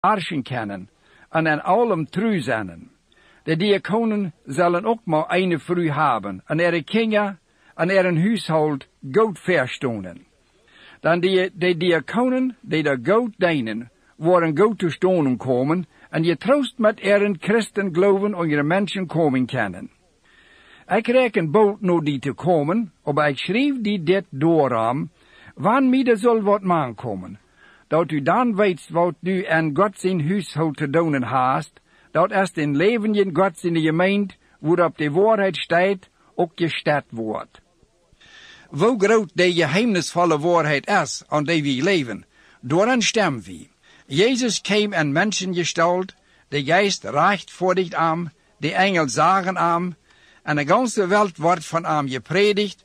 arschen kennen en aan allem trouw zijn. De diakonen zullen ook maar een vrouw hebben, en ihre kinderen en ihre huishoud goed verstonen. Dan de diakonen die daar goed dienen, worden goed te stonen komen, en je troost met ihre christen geloven onder mensen komen kennen. Ik reken bood nu die te komen, maar ik schreef die dit dooram, wanneer er zal wat man komen, dat u dan weet wat u aan God zijn huishoud te doen haast, dat is een leven in God zijn gemeente, waarop de waarheid staat, ook gesteld wordt. Hoe groot de geheimnisvolle waarheid is, aan die we leven, daaraan stemmen we. Jezus kwam in mensengestalt, de geest reicht voor dit aan, de engel zagen aan, en de ganze wereld wordt van hem gepredigt,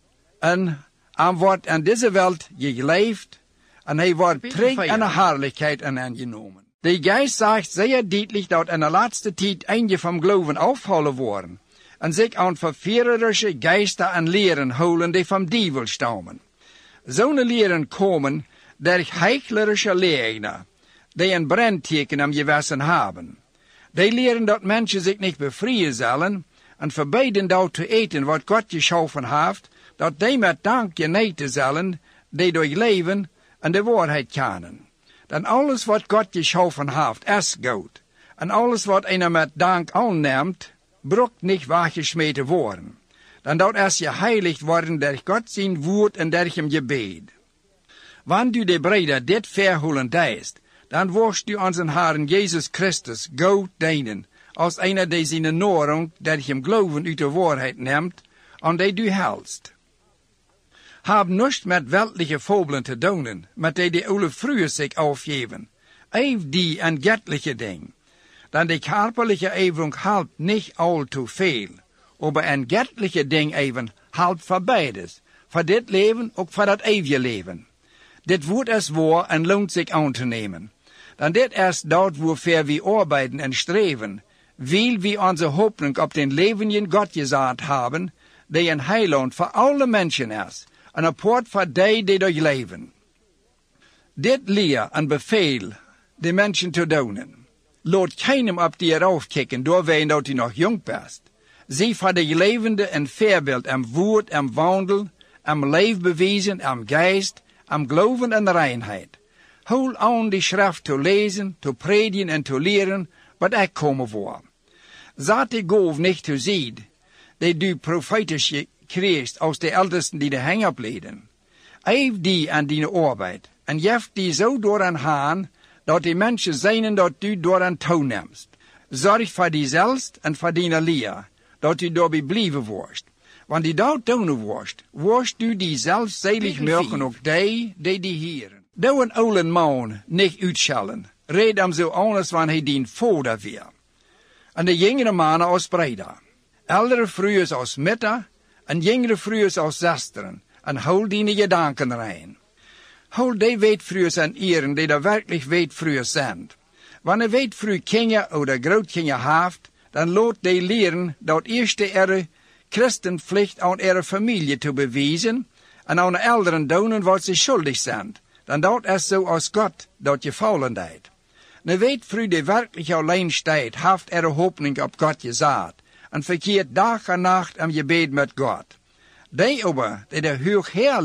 en hem wordt in deze wereld geleefd, en hij wordt terug in de heerlijkheid aangenomen. De geest zegt zeer duidelijk dat in de laatste tijd eindje van geloven afvallen worden, en zich aan verführerische geesten en leren houden die van dievel stammen. Zo'n leren komen door heuchlerische leerlingen, die een brandteken am gewessen hebben. Die leren dat mensen zich niet bevrijen zullen, en verbieden dat te eten wat God geschaffen heeft, dat die met dank geneten zullen, die door leven en de waarheid kennen. Dan alles wat God geschaffen heeft, is goed. En alles wat einer met dank aanneemt, broekt niet weggesmeten worden. Dan dat is geheiligd worden door God zijn woord en door hem gebed. Wanneer u de breder dit verholen deist, dan worst u aan zijn Herren Jezus Christus goed dienen, als einer die zijn nahrung, door hem geloven uit de waarheid neemt, en die u helst. Heb niets met weltliche fabelen te doen, met die oude vroeger zich afgeven. Eef die en göttliche ding. Dan de körperliche Eifrung helpt niet al te veel, maar een göttliche ding even helpt voor beides, voor dit leven ook voor dat eeuwige leven. Dit woord is waar en loont zich aan te nemen. Dan dit is dat waarvoor we arbeiden en streven, wil we onze hoopning op den leven in God gezet hebben, die een heiland voor alle mensen is, en een poort voor die door leven. Dit leer en beveel de mensen te doen. Laat keinem op die eraf kijken, doorwee dat hij nog jong bent. Zie voor de levende een voorbeeld en woord en wandel, en leef bewezen en geest, en geloven en reinheid. Hou aan die schrift te lezen, te predigen en te leren, wat ik komen voor. Zat die golf niet te zien, die du profetisch kreeg als de ältesten die de hang opleden. Eef die aan die arbeid, en jeft die zo door aan haan, dat die mensen zijn dat u door aan toenemst. Zorg voor diezelfs en voor die leer, dat u daarbij blijven wordt. Want die dat doen wordt u die zelfs zelig maken ook die hieren. Doe een oude man niet uitschellen, red hem zo anders wanneer hij dien vader weer. En de jongere mannen als breder. Oudere vrouwen als mitter, en jongere vrouwen als zusteren, en hou die gedanken rein. Hou die weetvrouwen en eren die daar werkelijk weetvrouwen zijn. Wanneer weetvrouw kinderen of grootkinderen heeft, dan laat die leren dat eerste christenplicht aan ihre familie te bewijzen en aan de ouderen doen wat ze schuldig zijn. Dan dat is zo als God dat je vallen deed. Een weetvrouw die werkelijk alleen staat, heeft ihre hoopning op God gezet en verkeert dag en nacht aan gebed met God. Die aber, die de hoog Heer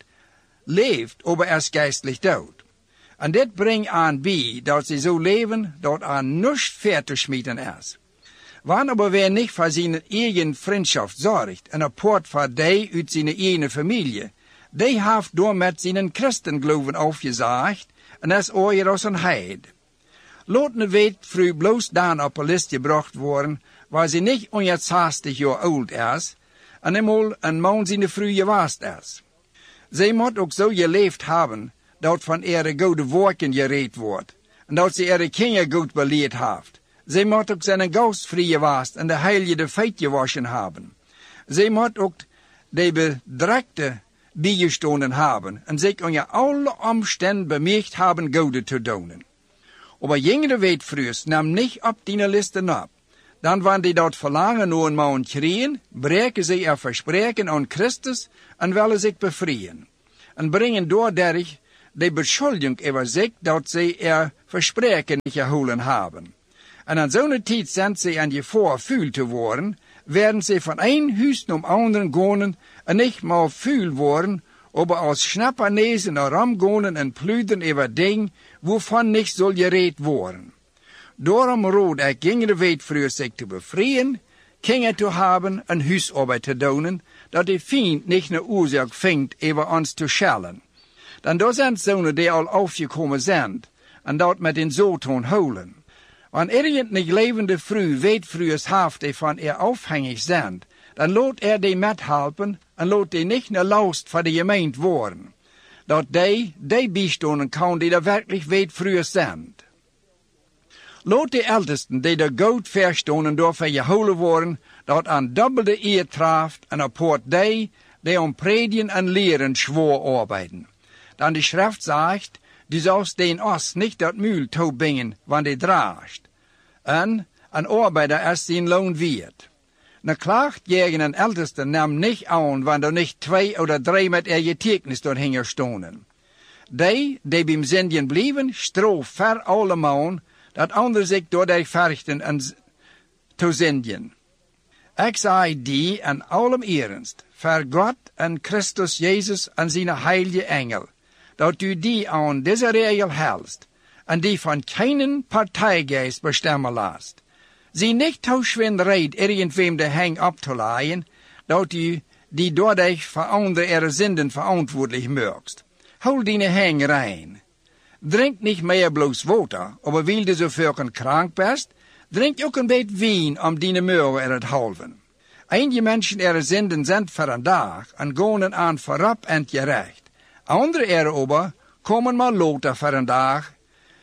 leeft, aber is geestelijk dood. En dit brengt aan bij dat ze zo leven dat aan niets ver te smieten is. Wanneer aber wer niet voor zijn eigen vriendschap zorgt en apart voor die uit zijn eigen familie, die heeft door met zijn christengeloven afgezegd en is ooit als een heid. Laat een weetvrouw bloos dan op een list gebracht worden, waar ze niet 160 jaar oud is, en eenmaal een man zijn vrouw geweest is. Zij moet ook zo geleefd hebben, dat van ihre goede werken gereed wordt, en dat ze ihre kinderen goed beleerd heeft. Zij moet ook zijn gastvrij geweest en de heilige feit gewaschen hebben. Zij moet ook de bedreigde bijgestonden hebben, en zich onder alle omstanden bemerkt hebben goede te doen. Maar jongere weetvrouwen nam niet op die listen op. Dan wanneer die dat verlangen naar een man krijgen, breken ze er verspreken aan Christus en willen zich bevrijen. En brengen doordat de beschuldiging over zich dat zij verspreken niet gehouden hebben. En aan zo'n tijd zijn zij aan je vuil te worden, werden zij van een huis naar anderen gaan en niet maar vuil worden, aber als schnappernezen naar ram gaan en pluderen over dingen, waarvan niet zal gereed worden. Daarom rood ik jongere weet voor zich te bevrijen, kinderen te hebben en huisarbeid te doen, dat de vriend niet een oorzaak vindt over ons te schellen. Dan daar zijn zonen die al afgekomen zijn, en dat met een zoon houden. Wanneer een levende vrouw weet vrouwers heeft die van afhängig zijn, dan laat die methelpen en laat die niet naar last voor de gemeente worden. Dat die bijstonden kan die er werkelijk weet vrouwers zijn. Laat de ältesten die er goed verstonden daarvoor gehouden worden, dat aan dubbel de eer traft en apart die om predigen en leren zwaar arbeiden. Dan de schrift zegt, du sollst den os niet dat muil toebingen, want die draagt. En een arbeider is zijn loon waard. Een klacht tegen een älteste nam niet aan, want er niet 2 of 3 met getuigenis doorheen stonden. Die bij zendien blijven, stroof ver allemaal, dat anderen zich door die verrichten en te zendien. Ik zei die en allem ernst, voor God en Christus Jezus en zijn heilige engel, dat u die aan deze regel helst, en die van keinen partijgeest bestemmen laat. Zie niet toeschwindereid irgendwem de hang op te laaien, dat u die doordat voor andere zinden verantwoordelijk maakt. Hou die hang rein. Drink niet meer bloos water, aber wil je zoveel krank best, drink ook een beetje wien om die morgen het halven. Einige mensen zinden zijn voor een dag en gaan aan voorop en gerecht. Andere aber komen maar later voor een dag.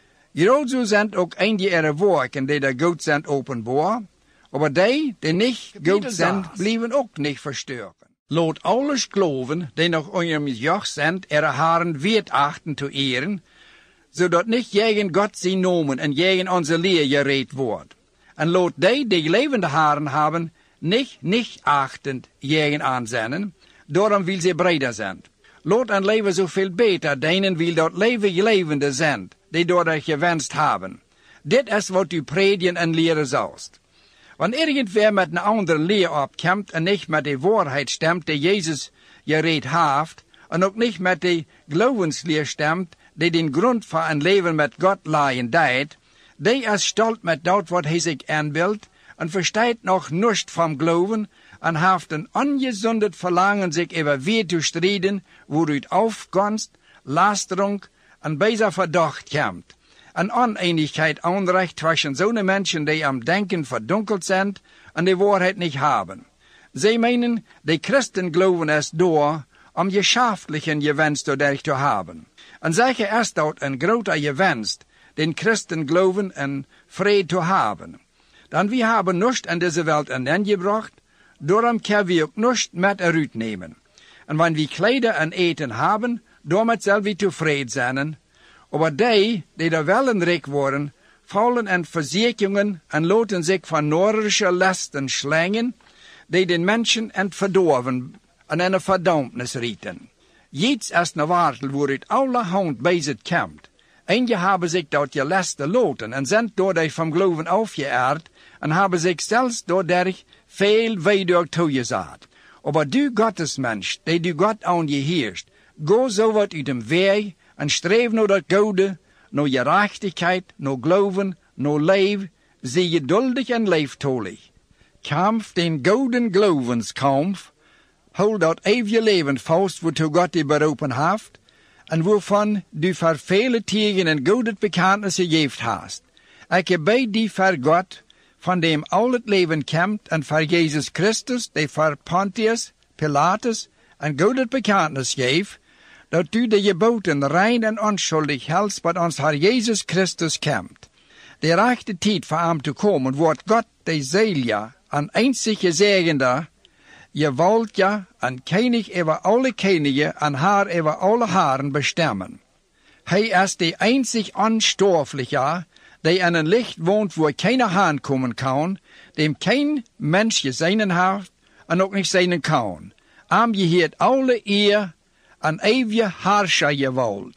Zo zijn ook eindige werken die er goed zijn openbaar, aber die niet goed zijn, blijven ook niet verstoken. Laat alles geloven die nog onder joch zijn, haren wert achten te eren, zodat niet tegen God zijn nomen en tegen onze leer gereed wordt. En laat die levende haren hebben, niet achtend tegen aanzennen, daarom wil ze breder zijn. Laat een leven zoveel beter dienen wil dat levende zijn, die door dat gewenst hebben. Dit is wat u predigen en leren zalst. Wanneer irgendwer met een andere leer opkomt en niet met de waarheid stemt die Jezus gereed heeft, en ook niet met de geloofsleer stemt, die den grond voor een leven met God laaien deed, die is stolt met dat wat hij zich aanbeeldt, en verstaat nog niets van geloven, en heeft een ongezondet verlangen zich over weer te strijden, waaruit afkomst, lastering en bijzonder verdacht komt. Een oneenigheid aanrecht tussen zo'n mensen die am denken verdunkeld zijn en de waarheid niet hebben. Zij menen, de christen geloven is door om geschaftlichen gewenst dadurch te hebben. En zeggen is dat een groter gewenst, den christen geloven en vrede te hebben. Dan we hebben niets in deze wereld aangebracht, daarom kunnen we ook niets met eruit nemen. En wanneer we kleider en eten hebben, daarmee zullen we tevreden zijn. Maar die er wel een rijk worden, vallen in verzekeringen en laten zich van noordische lasten slengen, die den mensen in het verdorven en in een verdampnis rieten. Iets is een wartel waaruit alle hand bezig komt. Eenigen hebben zich dat je lasten laten en zijn doordat van geloven afgeëerd en hebben zich zelfs doordat veel weinig toegezet. Maar du Gottesmensch, die du God aan je heerst, go zo wat uit hem weg en streef naar dat goede, naar gerechtigheid, naar geloven, naar leven, zie geduldig en leeftolig. Kampf den gouden gelovenskampf, hou dat eeuwige leven vast, waartoe God je beroepen heeft, en waarvan du voor vele tegen een goede bekentenis gegeven hast. Ik heb bij die voor God, van dem al het leven komt, en voor Jezus Christus, die voor Pontius, Pilatus, een goede bekentenis geeft, dat u de geboten rein en onschuldig helst, wat ons Heer Jezus Christus komt. De rechte tijd voor hem te komen, wordt God de Zelia, een einzige zegende, je wilt ja een koning over alle koningen en haar over alle haren bestemmen. Hij is de einzig onsterfelijke, die in een licht woont waar keine haan komen kan, dem geen mens gezien heeft en ook niet zijn kan. Am je heert alle eer en eeuwige Herrscher gewollt.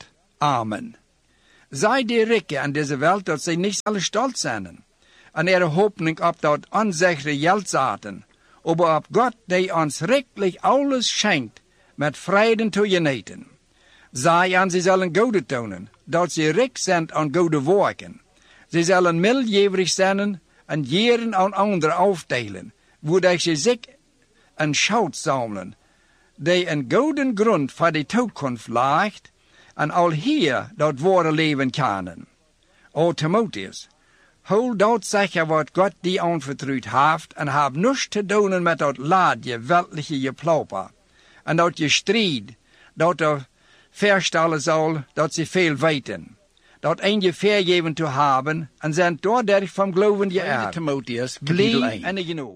Amen. Zij die rikken aan deze wereld dat zij niet zullen stolz zijn, en ihre hoopning op dat onzegre geld zaten, aber op God die ons rechtlich alles schenkt, met vreden te genieten. Zij en ze zullen goede tonen, dat ze rijk zijn aan goede werken. Ze zullen mildgevig zijn en jaren aan anderen aufdelen, wodat ze zich een schat zamelen, die een gouden grond voor de toekomst legt, en al hier dat ware leven kunnen. O Timotheus, hou dat zeggen wat God die aanvertrouwd heeft, en heb niets te doen met dat laadje weltliche geplauper, en dat je strijd, dat er verstellen zal dat ze veel weten, dat een je vergeven te hebben, en zijn doordat van geloven je er. Timotheus, Blijf en genoeg.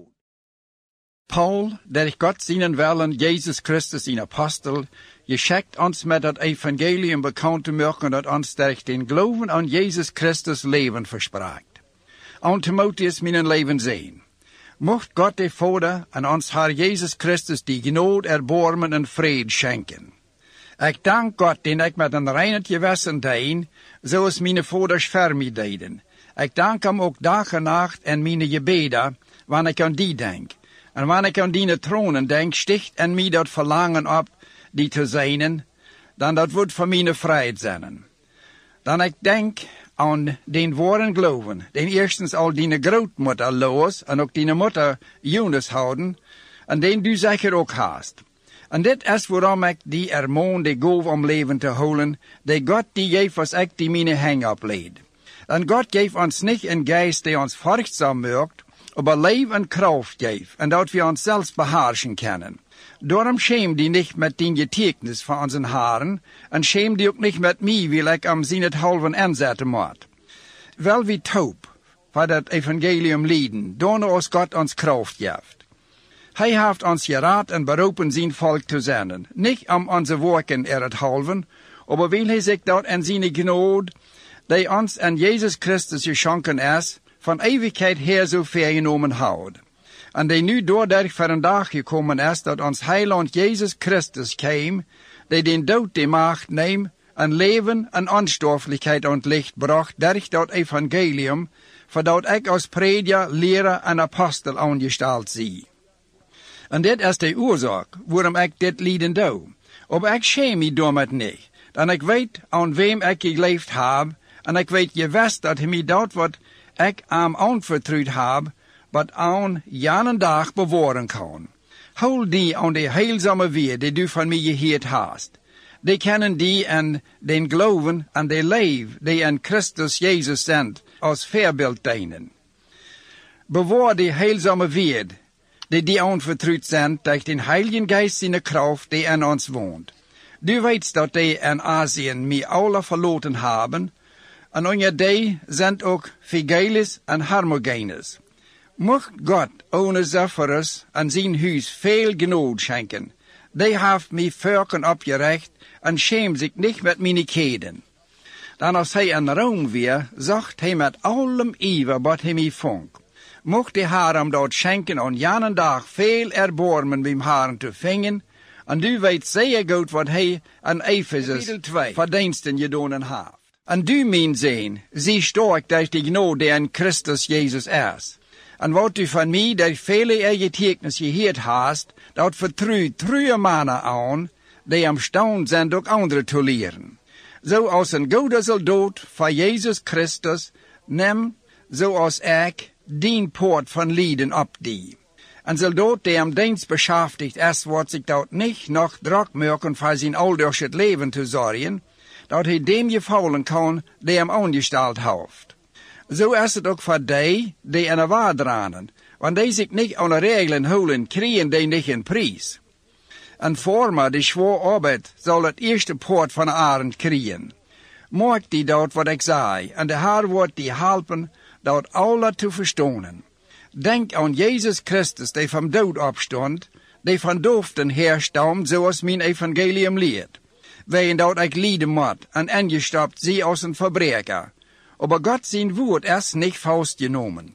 Paul, der God zijn willen, Jezus Christus zijn apostel, geschickt ons met het evangelium bekend te maken dat ons durch den geloven aan Jezus Christus leven verspraakt. Aan Timotheus mijn leven zijn. Mocht God de Vader en ons Heer Jezus Christus die genade, erbarmen en vrede schenken. Ik dank God den ik met een reinheid gewassen dien, zoals mijn vaders voor mij deden. Ik dank hem ook dag en nacht en mijn gebeden, wanneer ik aan die denk. En wanneer ik aan die tronen denk, sticht en mij dat verlangen op die te zijn, dan dat wordt voor mijn vrijheid zijn. Dan ik denk aan den woorden geloven, den eerstens al die grootmoeder Lois en ook die moeder Eunice houden, en den du zeker ook haast. En dit is waarom ik die ermoon de goof om leven te houden, die God die geeft als ik die mijn hang opleid. En God geeft ons niet een geest die ons furchtzaam maakt, aber leven en kracht geeft, en dat we ons zelfs beheerschen kunnen. Daarom schäm die niet met die getekens van onze haren, en schäm die ook niet met mij, wil ik am zien het halven inzetten moet. Wel wie taub, voor dat evangelium lieden, dan als God ons kracht geeft. Hij heeft ons geraad en beroepen zijn volk te zenden, niet om onze werken het halven, aber wil hij zich dat en zijn genade, die ons en Jezus Christus geschonken is, van eeuwigheid her zo vergenomen houdt. En die nu doordat voor een dag gekomen is, dat ons heiland Jezus Christus kwam, die den dood de macht neemt, en leven en onsterfelijkheid aan het licht bracht, durch dat evangelium, voordat ik als prediker, leraar en apostel aangesteld zie. En dit is de oorzaak waarom ik dit lieden doe. Maar ik schäm me daarmee niet, dan ik weet aan wem ik geleefd heb, en ik weet gewest dat hij me dat wat ik aan aanvertrouwd heb, wat aan jaren dag bewaren kan. Hou die aan de heilzame weer die du van mij gehoord hast. Die kennen die en den geloven en de leef die in Christus Jezus zendt, als voorbeeld dienen. Bewaar die heilzame weer, die aanvertrouwd zijn durch den Heiligen Geist zijn kracht die in ons woont. Du weet dat die in Azië mij alle verloten hebben, en onder die zijn ook Phygelus en Hermogenes. Mocht God ohne Zephyrus en zijn huis veel genade schenken. Die heeft mij vorken opgerecht en schämt zich niet met mijn keden. Dan als hij in Rome weer, zocht hij met allem ijver wat hij mij vond. Mocht de Heer hem dat schenken aan jaren dag veel erbarmen bij hem te vingen, en du weet zeer goed wat hij aan Ephesus verdiensten gedaan heeft. En du, mijn zin, zie sterk durch die genade die in Christus Jezus is. En wat du van mij durch vele getekens gehoord hast, dat vertrouwt trouwe mannen aan, die am stand zijn ook anderen te leren. Zoals een goede soldaat voor Jezus Christus, neem, zoals ik, dien poort van lieden op die. Een soldaat die am dienst beschäftigt is, wordt zich dat niet nog druk maken voor zijn aldags het leven te zorgen, dat hij dem gevallen kan die hem aangesteld heeft. Zo is het ook voor die in de waarde ranen, want die zich niet aan de regelen houden, krijgen die niet een prijs. En vormer de zwaar arbeid zal het eerste poort van de arend krijgen. Maak die dat wat ik zei, en de Heer wordt die helpen, dat alle te verstaan. Denk aan Jezus Christus, die van dood opstond, die van doofden herstamt, zoals mijn evangelium leert. Wijn dat ik lijden moet, en ingestapt zie als een verbreker. Aber God zijn woord is niet vastgenomen.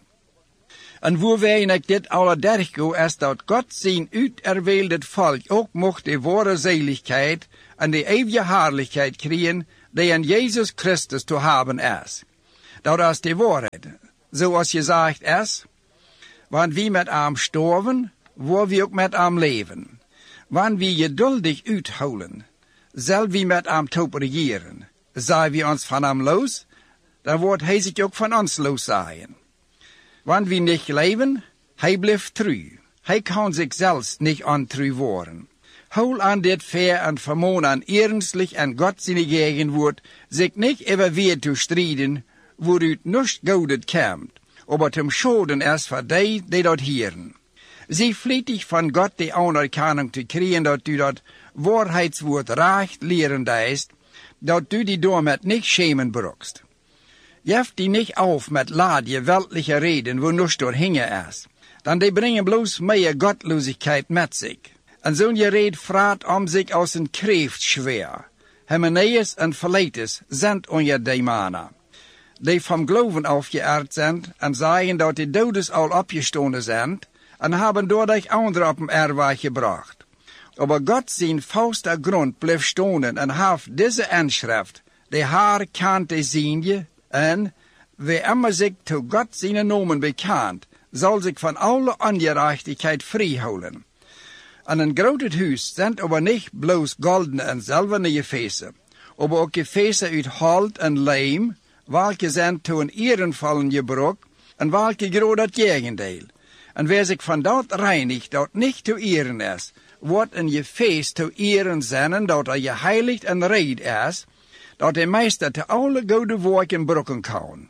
En waarwijn ik dit alle dergo is dat God zijn uiterwähldet volk ook mocht de ware zeligheid en de eeuwige heerlijkheid krijgen die aan Jezus Christus te hebben is. Dat is de waarheid, zoals gezegd is, want wie met hem sterven, waar we ook met hem leven. Want wie geduldig uithouden, zal wie met hem topereren. Zijn we ons van hem los, dan wordt hij zich ook van ons los zijn. Want wie niet leven, hij blijft trouw. Hij kan zichzelf niet ontrouw worden. Hol aan dit ver en vermoon aan ernstlich en God zijn gegenwoord, zich niet even weer te strijden, waaruit niets godet komt, aber zum Schoden is voor die dat hieren. Zie vlietig van God de anerkenning te krijgen dat u dat waarheidswoord recht leren is, dat u die door met niet schemen brukst. Jef die niet auf met ladje weltliche reden, wo niets door hingen is, dan die brengen bloos meer gottlosigkeit met zich. En zo'n gereed vraat om zich als een kreeft schwer. Hymenaeus en Philetus zijn onder die mannen. Die van geloven afgeëerd zijn en zeggen dat de dodes al opgestonden zijn en hebben doordat anderen op een erweg gebracht. Aber God zijn vaste grond blijft stonden en heeft deze inschrift, de haar kante zien en wie immer zich tot God zijn nomen bekend, zal zich van alle ongerechtigheid vrijhouden. En een groot huis zijn aber niet bloos goldene en zilverne gefeesten, aber ook gefeesten uit hout en leem, welke zijn toe een ehrenvallen gebruikt en welke groot het tegendeel. En wie zich van dat reinigt, dat niet te eren is, wordt een gefeest te eren zijn, dat geheiligd en reed is, dat de meester te alle goede werken brukken kan.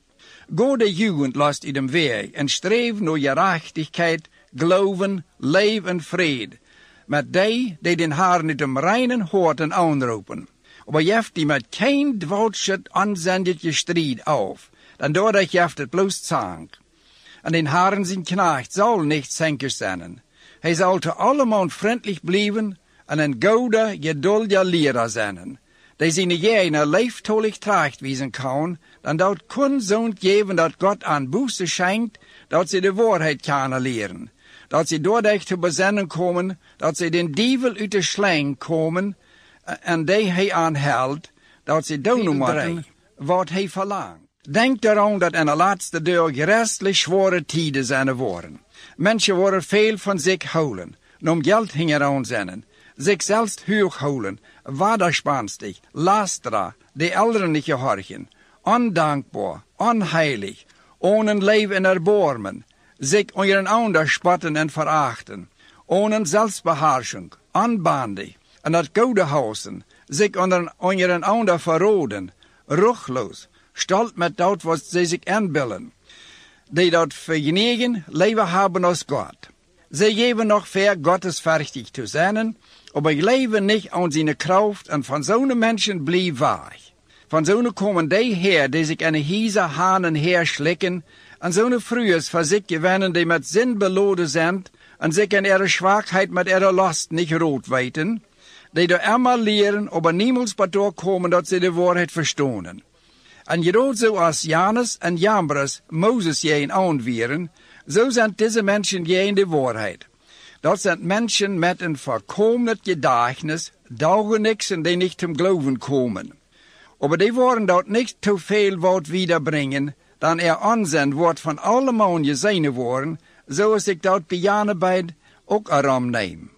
Gode jugend last u dem weg en streef naar gerechtigheid, geloven, leven en vrede, met die den Herrn uit dem reinen horten aanroepen. Aber jeft die met geen dwoudschet aanzendige strijd auf, dan doordat jeft het bloos zank. En den Herrn zijn knecht zal niet zenker zijn. Hij zal te allemaal vriendelijk blijven en een goede, geduldige leraar zijn. Die zijn jene leeftolig tracht wezen kan, dan dat kon zo'n geven dat God aan boete schenkt, dat ze de waarheid kunnen leren. Dat ze doordat te bezinnen komen, dat ze den dievel uit de slang komen, en die hij aanhelt, dat ze doen moeten wat hij verlangt. Denk daaraan dat in de laatste dag gerestelijk zware tijden zijn worden. Mensen worden veel van zich houden, om geld hingen aan zijn, zichzelf hoog houden, waderspenstig, lastra, de elderen niet gehorchen, ondankbaar, onheilig, ohne leven en erbarmen, zich onder een ander spotten en verachten, ohne zelfbeheersching, onbandig, en dat goede huizen, zich onder een ander verroden, ruchloos, stolt met dat wat ze zich inbeelden, die dat vergenegen leven hebben als God. Ze geven nog ver gottesverichtig te zijn, aber leven niet aan zijn kracht en van zo'n mensen blijf weg. Van zo'n komen die her, die zich in de hieze hanen herslikken, en zo'n vroegers voor zich gewinnen, die met zin beloden zijn, en zich in ihre zwakheid met ihre last niet rood weten, die door immer leren, aber niemals bedoor komen dat ze de waarheid verstonen. En jedoch zo als Janus en Jambres Moses jeen aanwieren, zo zijn deze mensen jeen de waarheid. Dat zijn mensen met een voorkomend gedächtnis, daugenixen die niet zum geloven komen. Aber die worden dat niet te veel wat wiederbrengen, dan aanzien wordt van allemaal gezien worden, zoals ik dat bejanebeid ook erom neem.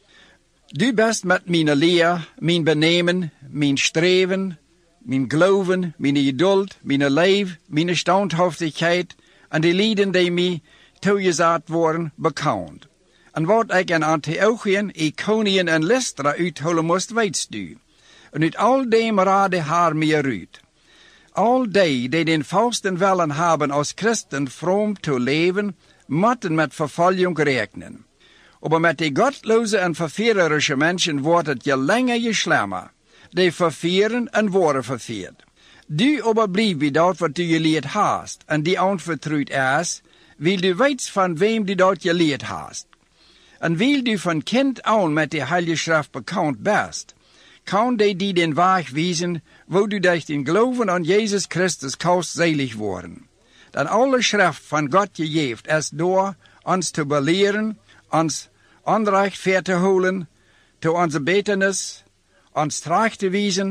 Du best met mijn leer, mijn benemen, mijn streven, mijn geloven, mijn geduld, mijn leven, mijn standhaftigheid en de lieden die mij toegezet worden bekend. En wat ik in Antiochien, Iconium en Lystra uitholen moest, weetst u. En uit al dem raadde haar meer uit. Al die den vasten willen hebben als Christen vroom te leven, moeten met vervolging rekenen. Aber met die gottloze en verführerische mensen wordt het je langer je schlimmer. Die vervieren en worden vervierd. Du aber blijf bij dat wat du geleerd hast, en die aanvertrouwd is, wil du weet van wem du dat geleerd hast. En wil du van kind aan met de Heilige Schrift bekend best, kan die den weg wijzen, wo du durch den geloven aan Jezus Christus kannst selig worden. Dan alle Schrift van God gegeven is door ons te beleren, ons onrecht ver te holen, te onze betenis, ons traag te wijzen,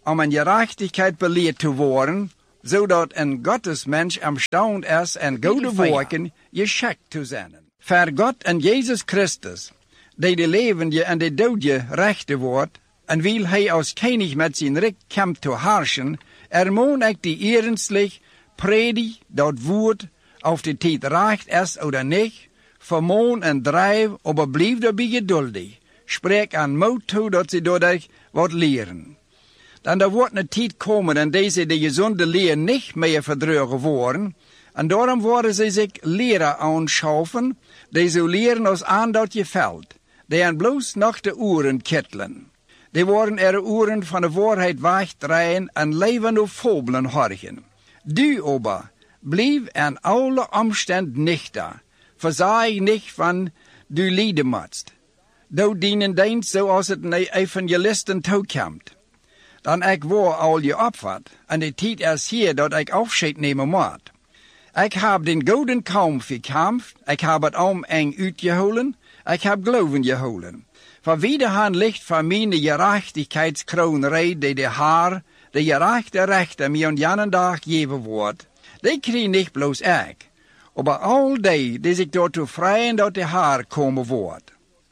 om een gerechtigheid beleerd te worden, zodat een Gottesmens imstand is en goede werken geschikt te zijn. Voor God en Jezus Christus, die de levende en de dode rechter wordt, en wil hij als koning met zijn rijk komt te heersen, moet ik die ernstig predig dat woord of de tijd recht is oder niet, vermoon en drijf, aber blijf daarbij geduldig. Spreek aan moed toe dat ze dadurch wat leren. Dan er wordt een tijd komen en deze de gezonde leer niet meer verdrugen worden, en daarom worden ze zich leren aanschaffen, die zo leren als aan dat je veld, die aan bloos nog de oren kittelen. Die worden er oren van de waarheid wegdraaien en leven op fabelen horchen. Du aber, blijf aan alle omstand nuchter, verzag niet van du lijden moest. Du dienen deint zoals het de evangelisten toekomt. Dan ik word al je opvat, en de tijd is hier dat ik afscheid nemen moet. Ik heb den gouden kamp gekämpft, ik heb het eng uitgeholen, ik heb geloven geholen. Voor wie de hand ligt van mijn gerechtigheidskroon reed, die de Haar, de gerechte rechter mij aan jenen dag geven wordt, die krijg niet bloos ik, maar al die zich daartoe vrijen dat de Haar komen wordt.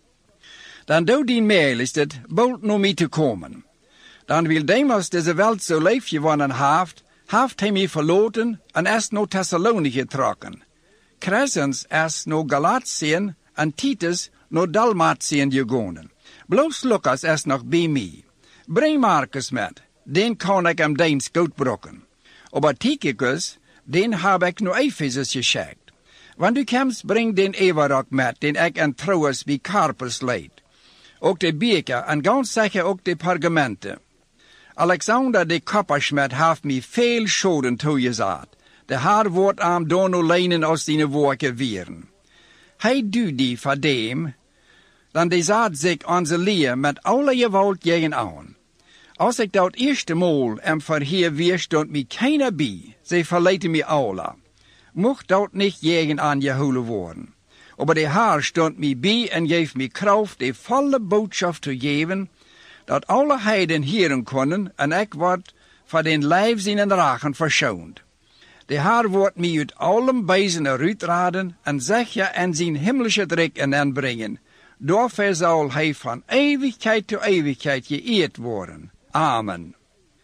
Dan doet die mail is het bold naar mij te komen. Dan wil demels deze welt zo lief gewonnen heeft hij mij verloten en is naar Thessaloniki getrokken. Crescens is naar Galatien en Titus naar Dalmatien gegaan. Bloos Lucas is nog bij mij. Breng Marcus met, den kan ik hem dienst goed brokken. Maar Tychicus, den heb ik naar Ephesus geschikt. Want u komst, breng den Everok met, den ik en trouwens bij Carpus leid. Ook de beker en ganz zeker ook de pergamenten. Alexander de Koppersmet heeft mij veel schoden toegezet. De Heer wordt hem dan alleen als die woorden weren. Hij doet die voor dem, dan die zet zich onze leer met alle geweld tegen aan. Als ik dat eerste maal hem verheer weer, stond mij keiner bij, ze verleiden mij alle. Mocht dat niet tegen aan gehouden worden. Maar de Heer stond mij bij en geeft mij kracht de volle boodschap te geven, dat alle heiden heren konden en ik word voor den lijf zijn ragen verschoond. De Heer wordt mij uit allen bezen eruitraden en zeg je en zijn hemelse rijk en aanbrengen. Daarvoor zal hij van eeuwigheid tot eeuwigheid geëerd worden. Amen.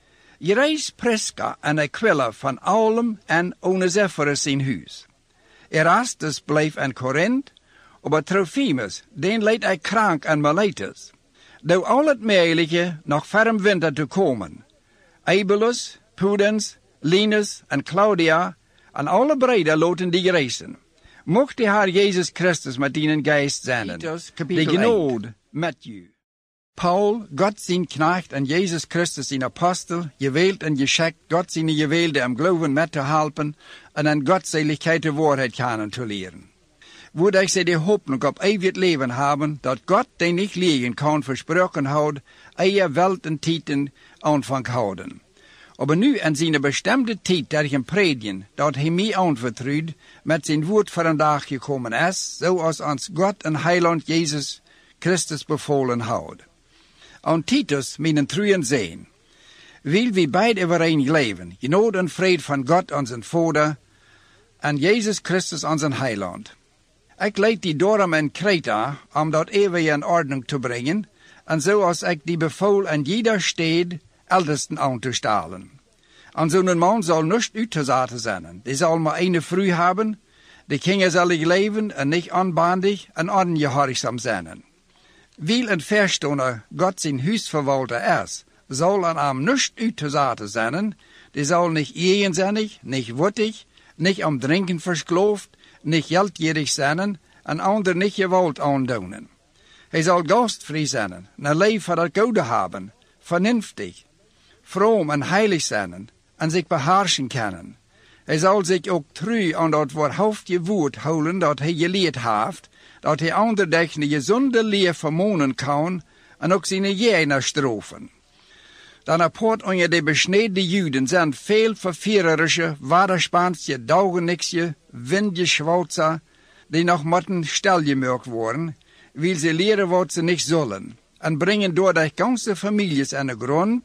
Je reis Prisca en Aquila van allen en Onesiphorus in huis. Erastus bleef in Korinthe, maar Trophimus, den leed ik krank en maletus. Door al het meelige nog ferm winter te komen. Eubulus, Pudens, Linus en Claudia en alle breiden loten die reizen. Mocht de Heer Jezus Christus met dienen geest zijn. De genade met u. Paul, God zijn knecht en Jezus Christus zijn apostel, gewild en geschikt, God zijn gewilde om geloven met te helpen en aan Godsseligheid de waarheid kennen te leren. Woord ik ze de hoop op eeuwig leven hebben, dat God, die niet liegen kan, versproken houdt, eie welt en tijden aanvang houden. Maar nu in zijn bestemde tijd dat hem predigen, dat hij mij aanvertrouwt, met zijn woord voor een dag gekomen is, zoals ons God en Heiland Jezus Christus bevolen houdt. Aan Titus, mijn trouwen zijn, wil we beide overeen leven, genade en vrede van God onze Vader en Jezus Christus onze Heiland. Ik leid die daarom in Kreta, om dat eeuwig in ordning te brengen, en zoals ik die bevoel in jeder stad ältesten aan te stellen. En zo'n man zal niet uitgezaten zijn, die zal maar een vrouw hebben, die kingezellig leven en niet onbandig en ongehoorzaam zijn. Wie een verstander God zijn huisverwalter is, zal aan hem niet uitgezaten zijn, die zal niet eigenzinnig, niet wuttig, niet om drinken verslaafd, niet geldgierig zijn en ander niet geweld aandoen. Hij zal gastvrij zijn, een leven voor het goede hebben, vernünftig, vroom en heilig zijn en zich beheersen kunnen. Hij zal zich ook trouw aan dat waarhaftige woord houden dat hij geleerd heeft, dat hij ander de gezonde leer vermonen kan en ook zijn jener strofen. Dan apart onder de besneden Juden zijn veel verführerische, waderspaanse, daugenixje, windgeschwalzer, die nog moeten stelgemerkt worden, wil ze leren wat ze niet zullen, en brengen door de ganze families aan de grond,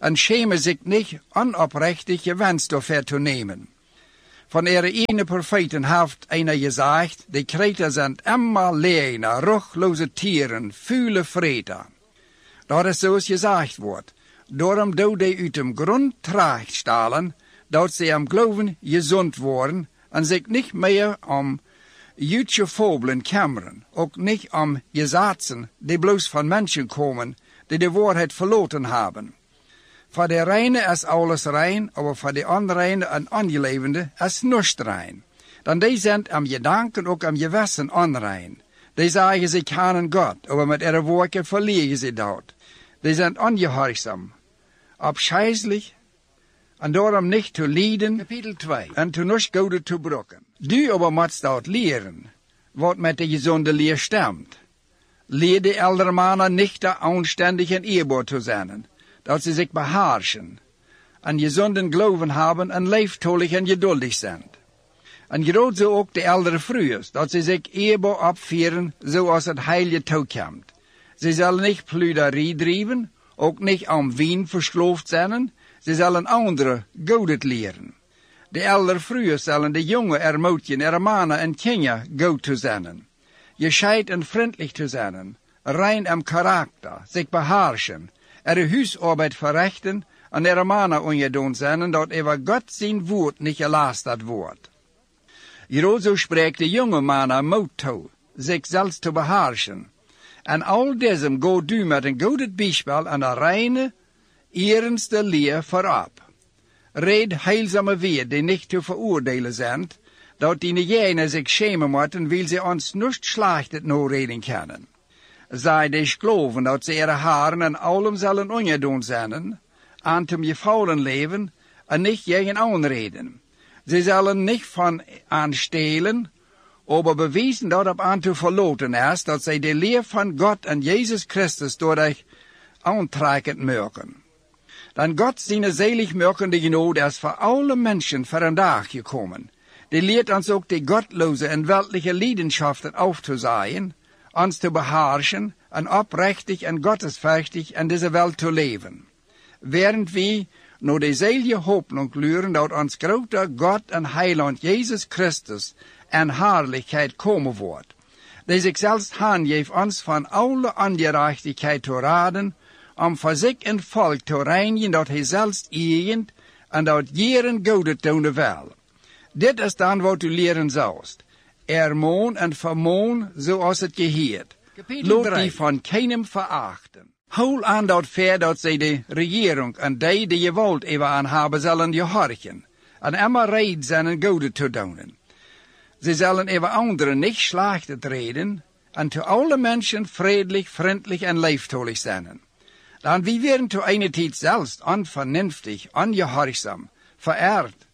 en schämen zich niet onoprechtig gewens dafür te nemen. Von ihre ene Propheten heeft einer gesagt, die Kreter sind immer leene, ruchlose Tieren, fühle Vreter. Dat is zoals gezegd wordt. Daarom doet hij uit dem grond terechtstellen, dat ze am geloven gezond worden en zich niet meer om jutje fabelen kammeren, ook niet om gesetzen die bloos van mensen komen, die de waarheid verloren hebben. Voor de reine is alles rein, aber voor de onreine en ongelevende is niets rein. Dan die zijn am gedanken ook am gewissen onrein. Die zeggen ze kennen God, aber met ihre werken verlieren ze dat. Die zijn ongehoorzaam, abscheißlich, en daarom niet te lijden, kapitel 2, en te niets goede te brokken. Du aber moet dat leren, wat met de gezonde leer stemt. Leer de eldere mannen niet de aanständig en eerbaar te zijn, dat ze zich beherrschen, en gezonden geloven hebben en liefdollig en geduldig zijn. En groot zo ook de eldere vroegers, dat ze zich eerbaar opvieren, zoals het heilige toekomt. Ze zullen niet pluderie drijven, ook niet om wien versloofd zijn, ze zullen anderen godet leren. De eldere vroegers zullen de jonge ermoedigen, mannen en kinderen goed te zijn. Gescheid en vriendelijk te zijn, rein am karakter, zich beherrschen, huisarbeid verrichten en mannen ongedoen zijn, dat over God zijn woord niet gelasterd wordt. Hierover spreekt de jonge mannen moed toe, zich zelfs te beherrschen. En al deze gaat u met een goed bijspel en een reine, eerste leer voorop. Red heilzame weer die niet te veroordelen zijn, dat diegenen zich schämen moeten, wil ze ons niet slecht nooreden kunnen. Zij die geloven dat ze ihre haren en allem zullen ongedoen zijn, aan te gevallen leven en niet tegen aanreden. Ze zullen niet van aanstelen, aber bewijzen dat op aan te verloten is, dat zij de leer van God en Jezus Christus door aantrekkend merken. Dan God zijn zaligmakende genade is voor alle mensen voor een dag gekomen. Die leert ons ook de gottloze en weltliche Leidenschaften auf te zaaien, ons te beherrschen en oprechtig en gottesfürchtig in deze welt te leven. Während we naar de zelige hoopnung luren dat ons grote God en Heiland Jezus Christus en herrlichkeit komen wordt. Die zich zelfs aangeeft ons van alle ongerechtigheid te raden, om voor zich en volk te reinigen dat hij zelfs eigent en dat jeren goede doen wil. Dit is dan wat u leren zoust. Ermoon en vermoon zoals het geheert. Laat die van keinem verachten. Hou aan dat ver dat zij de regering en die geweld even aan hebben zullen gehorchen. En immer reid zijn en goede te doen. Ze zullen even anderen niet slecht reden en te alle mensen vredelijk, vriendelijk en liefdollig zijn. Dan wie werden te eine tijd zelfs onvernünftig, ongehorzaam, vereerd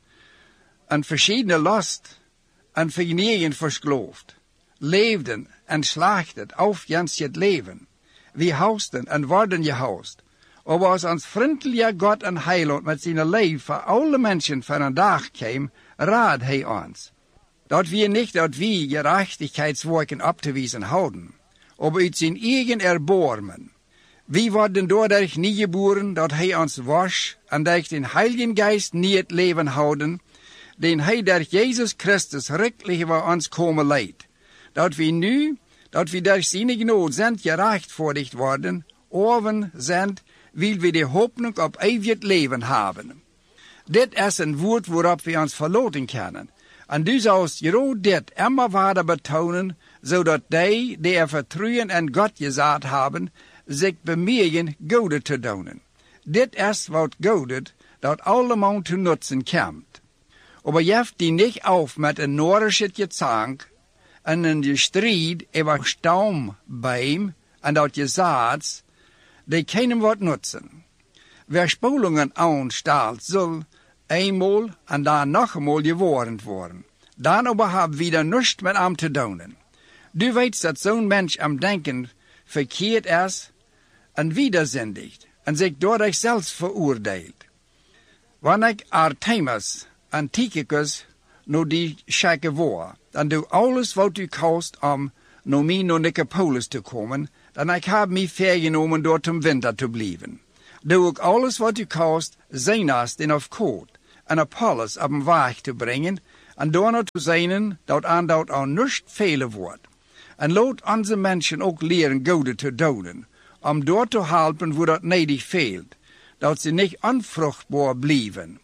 en verschiedene last en vergnügen versloofd, leefden en slaagden auf jens het leven. Wie hausten en worden gehaust. Aber als ons vriendelijke God en Heiland met zijn leven voor alle mensen van een dag kwam, raad hij ons. Dat we niet dat we gerechtigheidswerken op te wijzen houden, aber uit zijn eigen erbarmen. Wie worden doordat niet geboren, dat hij ons was, en dat den Heiligen Geist niet het leven houden, den hij door Jezus Christus rechtlich voor ons komen leidt. Dat we nu, dat we door zijn genade zijn gerechtvaardigd worden, oven zijn, wil we de hoopnung op eeuwig leven hebben. Dit is een woord waarop we ons verlaten kunnen. En du zoust juist dit immer verder betonen, zodat die er vertrouwen en God gezet hebben, zich bemühen goede te doen. Dit is wat goede, dat allemaal te nutzen komt. Aber jeft die niet auf met een noordische gezang en een strijd over staumbeim en dat gezaad, die keinem wat nutzen. Wer spulungen aanstelt, zal eenmaal en dan nog eenmaal gewarnd worden. Dan aber hebben wieder nichts met hem te doen. Du weet dat zo'n mens am denken verkeerd is en widerzindigt en zich door zichzelf veroordeelt. Wanneer ik Artemis en Tychicus nou die schikken voor, dan doe alles wat u kost om naar mij naar Nicopolis te komen, dan ik heb mij vergenomen door ten winter te blijven. Doe ook alles wat u kost, zijnast en of koort, en Apollos op een weg te brengen, en daarna te zijn dat aandacht aan niets velen wordt. En laat onze mensen ook leren goede te doen, om door te helpen waar dat nedig veelt, dat ze niet onvruchtbaar blijven.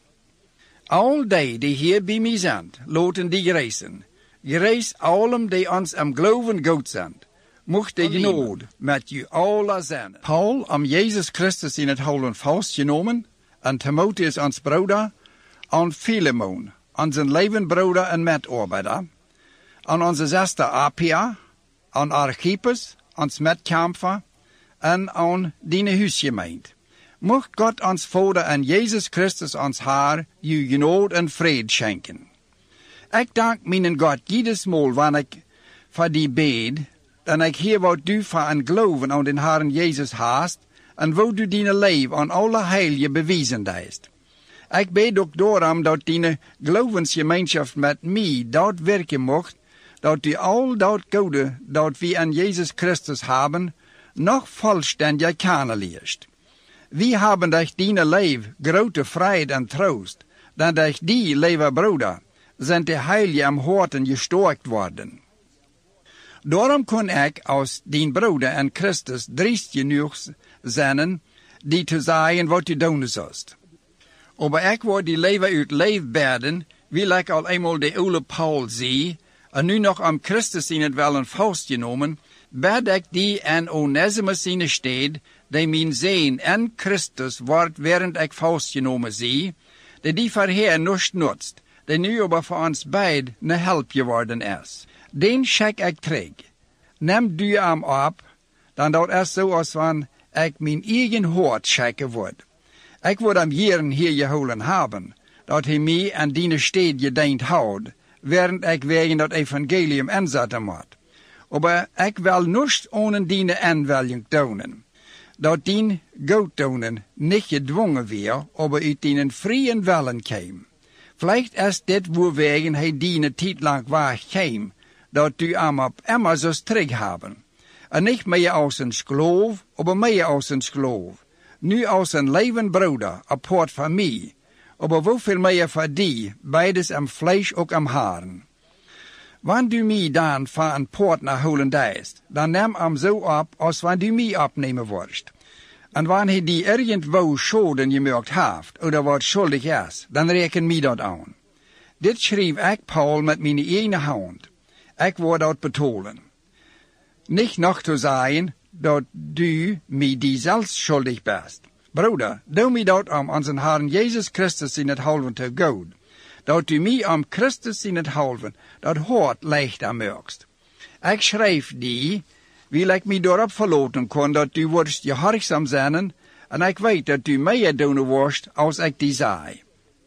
Al die hier bij mij zijn, laten die reizen. Gereis allen die ons am geloven goed zijn. Mocht de genade met u allen zijn. Paul, om Jezus Christus in het houden vastgenomen, en Timotheus ons broeder, en Philemon, onze levenbroeder en medarbeider, en onze zuster Apia, en Archippus, ons medkamper, en aan die huisgemeente. Mocht God ons Vader en Jezus Christus ons Heer, u genade en vrede schenken. Ik dank mijn God jedes maal wanneer ik voor die bid, dan ik hier wat du voor en geloven aan den Herren Jezus haast, en wat du die leven aan alle heilige bewijzen deist. Ik bid ook daarom dat die gelovensgemeenschap met mij dat werken mocht, dat u al dat goede dat we aan Jezus Christus hebben, nog vollständig kennenleert. We hebben durch die leven grote vrijheid en troost, dan durch die, lieve broeder, zijn de heilige am harten gesterkt worden. Daarom kon ik als dien broeder en Christus driest genoeg zijn, die te zeggen wat u doen zoust. Maar ik word die leven uit leefbaden, wil ik al eenmaal de oude Paul zie, en nu nog am Christus in het wellen vastgenomen, bid ik die en Onesimus in de stad, die mijn zijn en Christus wordt während ik vastgenomen zie, die voorheer niets nutzt, die nu aber voor ons beid een help geworden is. Den schik ik terug. Neem du hem op, dan dat is zoals van ik mijn eigen hart schikken word. Ik word hem jaren hier gehouden hebben, dat hij mij en die stad gediend houdt, während ik wegen dat evangelium inzetten moet. Maar ik wil niets ohne die aanwelling doen. Dat die goed doen niet gedwongen weer, maar uit die vrije willen kwam. Vielleicht is dit woorwegen hij die tijd lang weg kwam, dat u hem op immer zo terug hebben. En niet meer als een geloof, maar meer als een geloof. Nu als een leven broeder, apart van mij. Maar hoeveel meer voor die, beides am vlees ook am haren. Wanneer du mij dan van een partner holen deist, dan neem hem zo op als wanneer du mij opnemen wordt. En wanneer hij die irgendwo schulden gemerkt heeft, of wat schuldig is, dan reken mij dat aan. Dit schreef ik Paul met mijn ene hand. Ik word dat betolen. Niet nog te zeggen dat du mij die zelfs schuldig bent. Broeder, doe mij dat om onze Herren Jezus Christus in het houden te goed. Dat u mij om Christus in het houden, dat hart licht aan merkst. Ik schrijf die, wil ik mij daarop verlaten kon dat u wordt gehoorzaam zijn, en ik weet dat u meer doen wordt als ik die zei.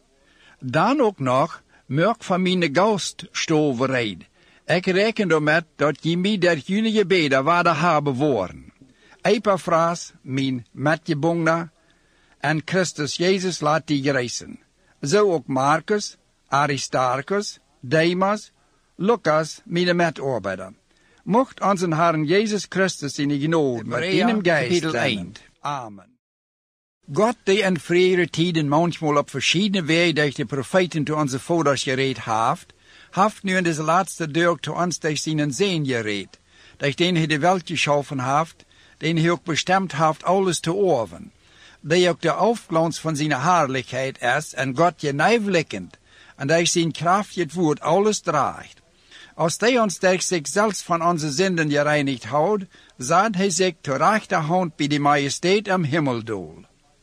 Dan ook nog, merk van mijn gaststoverheid. Ik reken ermee dat je mij der junige beden waarde hebben worden. Epaphras, mijn metgebongene, en Christus Jezus laat die gereizen. Zo ook Marcus, Aristarchus, Demas, Lucas, mijn medarbeider. Mocht onze Herren Jezus Christus in de genade met in geest zijn. Amen. God die in vroegere tijden manchmal op verschillende wijzen durch de profeten te onze vaders gereed heeft nu in deze laatste dag te ons durch zijn Zoon gereed, durch den hij de welt geschaffen heeft, den hij ook bestemd heeft alles te orven, die ook de afglans van zijn heerlijkheid is en God genijvlikkend, en durch zijn kracht het woord alles draagt. Als hij ons durch zichzelf van onze zinden gereinigd houdt, zet hij zich te rechterhand bij de majesteit am Himmeldoel.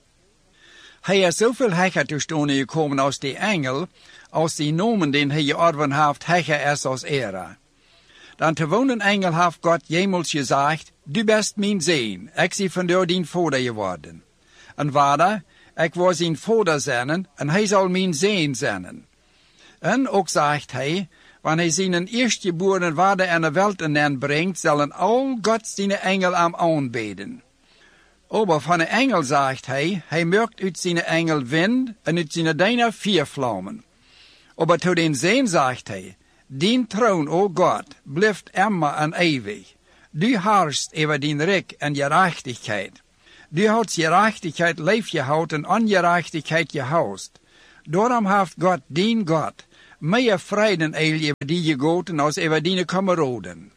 Hij is zoveel hecher te stonen gekomen als de engel, als die nomen den hij georven heeft hecher is als era. Dan te wonen engel heeft God jemals gezegd, du best mijn zoon, ik zie van jou dien vader geworden. En vader, ik word zijn vader zijn, en hij zal mijn zoon zijn. En ook zegt hij, wanneer hij zijn eerstgeborene vader in de wereld inbrengt, zullen al God zijn engel am aanbeden. Aber van een engel zegt hij merkt uit zijn engel wind en uit zijn dijner vuurvlammen. Aber tot den Zoon zegt hij, dien troon, o God, blijft immer en eeuwig. Du heerst over dien rijk en gerechtigheid. Du hast gerechtigheid leef gehouden en ongerechtigheid gehaust. Daarom heeft God, dien God, meer vreden over die gegoten als over die kameraden.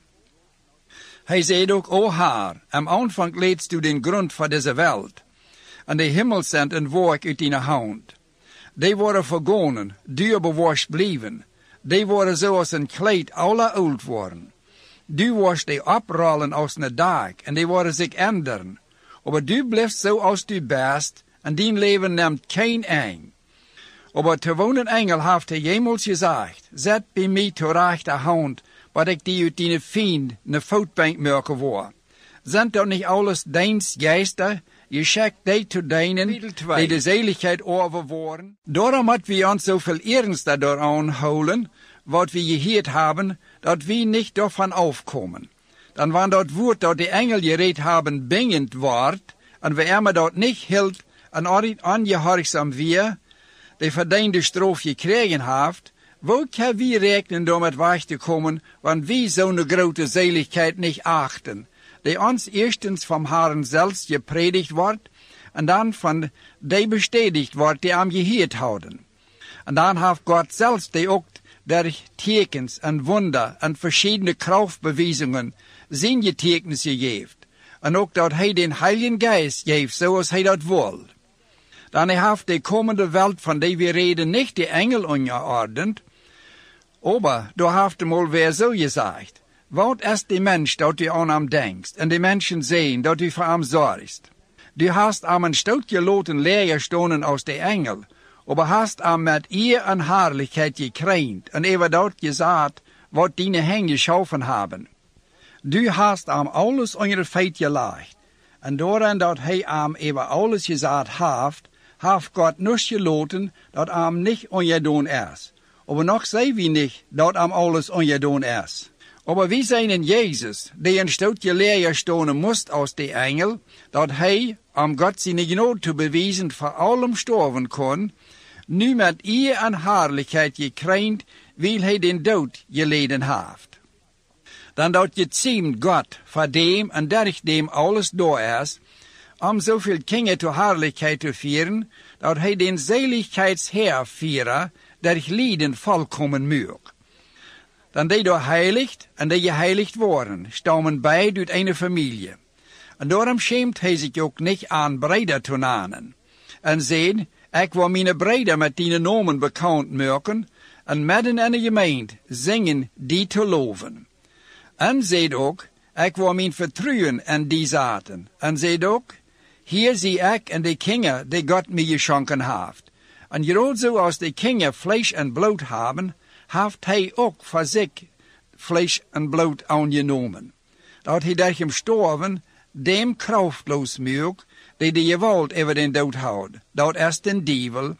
Hij zei ook, o Heer, am aanvang leidst du den grond van deze wereld, en de hemel zendt een werk uit die hand. Die worden vergonnen, du bewaarst blijven. Die worden zoals een kleed alle oud worden. Du wordt die oprollen als een dag, en die worden zich änderen. Maar du blijft zoals du bent, en dien leven neemt geen eind. Maar terwijl een engel heeft hij jemals gezegd, zet bij mij ter rechterhand, wat ik die uit die vriend een voetbank maken word. Zijn dat niet alles deins geesten, je schickt die te deinen, die de zeligheid overwoorden? Daarom moet we ons zoveel ernst daaraan houden, wat we gehoord hebben, dat we niet daarvan afkomen. Dan wanneer dat woord dat de engel gereed hebben bingend wordt, en we hem dat niet hield en ongehoorzaam weer, de verdiende straf gekregen heeft, hoe kan we rekenen door met weg te komen, want we zo'n grote zeligheid niet achten, die ons eerstens van Herren zelfs gepredigt wordt, en dan van die bestätigt wordt die hem gehoord houden. En dan heeft God zelfs die ook durch tekens en wunder en verschiedene krachtbewijzingen zijn getekenissen geeft. En ook dat hij den Heiligen Geist geeft, zoals hij dat wil. Dan heeft de komende wereld van die we reden niet de engel onderordend, aber daar heeft hem alweer zo gezegd. Wat is de mens dat u aan hem denkt, en de mensen zien dat u voor hem zorgt. Du hast hem een stootje laten leer stonen als de engel, aber hast hem met eer en heerlijkheid gekrenkt, en even dat gezegd, wat die hen geschaffen hebben. Du hast hem alles onder het feit gelegd, en doordat dat hij hem even alles gezegd heeft God niet gelaten dat hem niet ongedaan is. Aber nog zei we niet dat hem alles ongedaan is. Aber we zijn in Jezus, die een stootje leer stonen moest als de engel, dat hij, om God zijn genade te bewijzen, voor allem sterven kon, nu met eer en heerlijkheid gekrenkt, wil hij den dood geleden heeft. Dan dat je ziemt God voor dem en durch dem alles door is, om zoveel kingen te heerlijkheid te vieren, dat hij den zeligheidsheer vieren, durch lijden volkomen moet. Dan die door heiligt en die geheiligd worden, stammen beide uit een familie. En daarom schaamt hij zich ook niet aan breder te namen. En zegt, ik wil mijn breder met die namen bekend maken, en midden in de gemeente zingen die te loven. En zegt ook, ik wil mijn vertrouwen in die zaten. En zegt ook, hier zie ik en de kingen die God mij geschonken heeft. En gerade zoals de kingen vlees en bloed hebben, heeft hij ook voor zich vlees en bloed aangenomen. Dat hij door hem sterven, dem krachtloos maakt, die de geweld over den dood houdt. Dat is den duivel.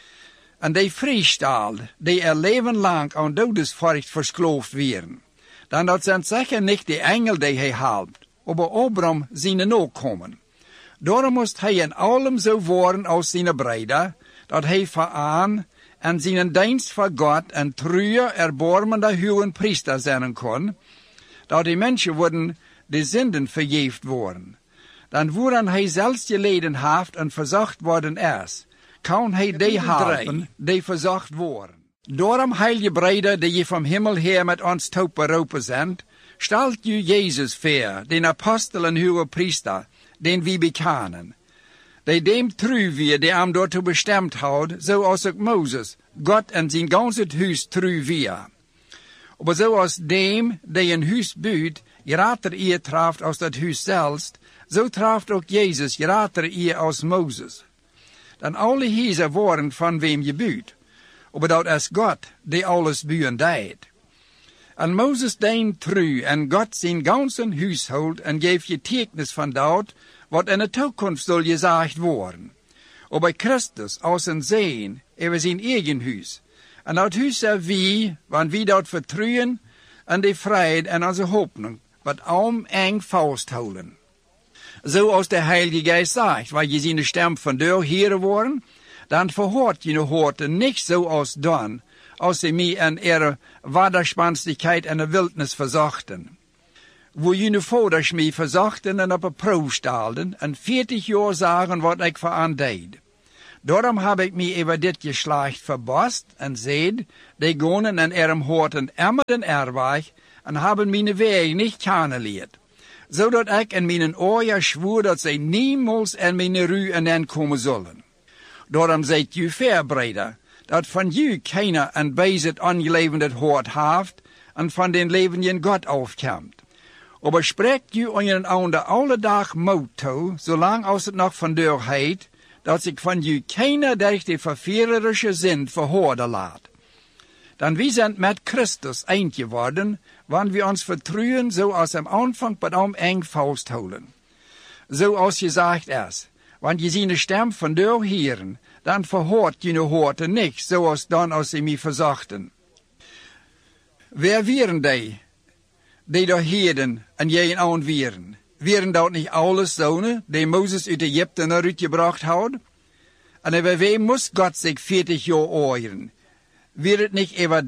En die vrijstaal, die leven lang aan dodesvrucht verskloofd werden. Dan dat zijn zeker niet de engel die hij helpt, maar Abraham zijn ook komen. Daarom moest hij in allem zo worden als zijn breder, dat hij vooraan en zijn dienst voor God en trouwe, erbarmende hoge priester zijn kon, dat die mensen worden de zinden vergeefd worden. Dan worden hij zelfs geleden heeft en verzacht worden is, kan hij die helpen die verzacht worden. Daarom, heilige breder, die je van hemel her met ons toep beroepen zijn, stelt je Jezus voor, den apostel en hoge priester, den we bekennen. Die dem trouw weer, die hem daartoe bestemd houdt, zoals ook Mozes, God en zijn ganse huis trouw weer. Maar zoals dem, die een huis bouwt, grater eer treft als dat huis zelfs, zo treft ook Jezus grater eer als Mozes. Dan alle huizen worden van wem gebouwd, maar dat is God, die alles bouwen deed. En Mozes deed trouw en God zijn ganse huishoud en geeft je tekens van dat, wat in de toekomst zal gezegd worden. Maar bij Christus als een zeen, over zijn eigen huis. En dat huis zijn wie, want wie dat vertrouwen, en de vrijheid en onze hoopning, wat om eng vasthouden. Zoals de Heilige Geest zegt, waar je zijn stem van deur heren worden, dan verhoort je hoorten niet zoals dan, als ze mij in ihre wederspannigheid en de wildnis verzachten. wo jullie vaders mij verzochten en op een proef stelden, en 40 jaar zagen wat ik voor hen deed. Daarom heb ik mij over dit geslacht verbaasd en zeid, die gonen en erem hoorten immer den erweg, en hebben mijn weg niet kennenleerd. Zodat ik in mijn oren schwoer dat zij niemals in mijn ruïne komen zullen. Daarom zijt u verbreder, dat van u keiner een bezit aangelevend het hoort heeft, en van den leven in God afkomt. Aber spreekt u aan een ander alle dag moed toe, zolang als het nog van deur heet, dat zich van u keiner durch de verführerische zin verhoorden laat. Dan wie zijn met Christus eind geworden, wanneer we ons vertrouwen zoals am Anfang bij hem eng vasthouden. Zoals gezegd is, wanneer je zijn stem van deur hieren, dan verhoort je hoorten niet, zoals dan als ze mij verzachten. Wer waren die daar hielden en jij aan waren? Waren dat niet alles zonen, die Mozes uit Egypte naar uitgebracht had? En over wem moest God zich 40 jaar oren? Weer het niet over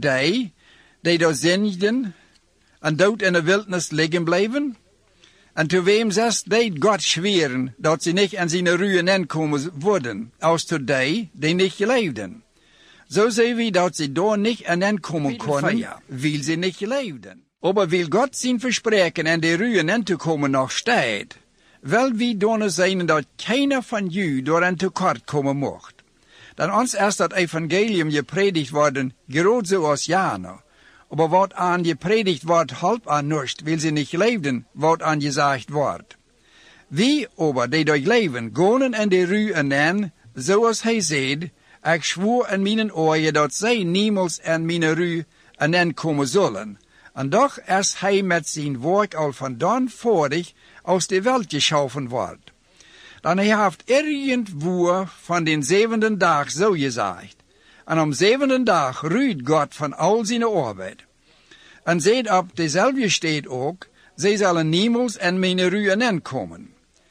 die daar zindigden en dood in de wildnis liggen bleven? En te wem zest deed God zweren dat ze niet aan zijn ruïne komen worden, als tot die niet geleefden? Zo zien we dat ze daar niet aan komen konden, wil ze niet geleefden. Aber wil God zijn verspreken en de ruïne te komen nog staat, wel wie dan zijn dat keiner van u door een tekort komen mocht. Dan ons is dat evangelium gepredigt worden, groot zoals Jana. Aber wat aan gepredigt wordt, halb aan nust, wil ze niet leefden, wat aan gezegd wordt. Wie aber die door leven, gonen en de ruïne, zoals hij zei, ik zwoer in mijn oren dat zij niemals in mijn ruïne komen zullen. En doch is hij met zijn werk al vandaan vorig aus de welt geschaffen wordt. Dan hij heeft irgendwo van den 7e dag zo gezegd. En om 7e dag ruht God van al zijn arbeid. En zet op dezelfde steed ook, zij zullen niemals in mijn ruïne komen.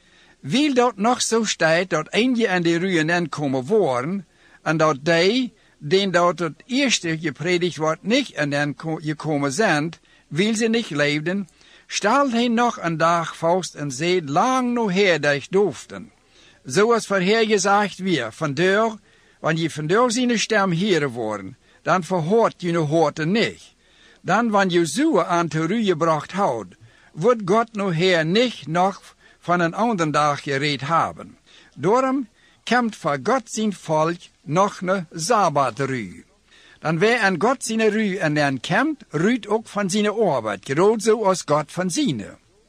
Wil dat nog zo staat dat eindje in de ruïne komen worden, en dat die, den dat het eerste gepredigd wordt, niet in den gekomen zijn, wil ze niet leefden, stelt hij nog een dag vast en zei lang nog her dat doofden. Zoals voorher gezegd weer, vandaar, wanneer je vandaar zijn stem heren worden, dan verhoort je hoorten niet. Dan wanneer je zo aan te ruïne gebracht houdt, wordt God nog her niet nog van een andere dag gereed hebben. Daarom komt voor God zijn volk nog een Sabbatruïne. Dan wer aan God zijn ruïne komt, ruht ook van zijn arbeid, groot zoals God van zijn.